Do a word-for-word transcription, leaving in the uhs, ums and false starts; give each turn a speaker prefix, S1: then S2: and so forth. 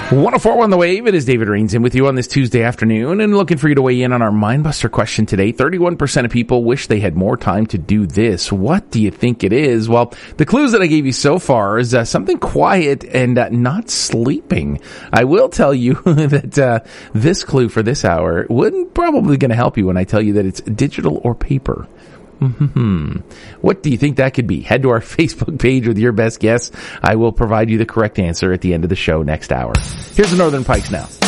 S1: one oh four on the Wave. It is David Rains in with you on this Tuesday afternoon and looking for you to weigh in on our Mindbuster question today. thirty-one percent of people wish they had more time to do this. What do you think it is? Well, the clues that I gave you so far is uh, something quiet and uh, not sleeping. I will tell you that uh, this clue for this hour wouldn't probably going to help you when I tell you that it's digital or paper. Hmm. What do you think that could be? Head to our Facebook page with your best guess. I will provide you the correct answer at the end of the show next hour. Here's the Northern Pikes now.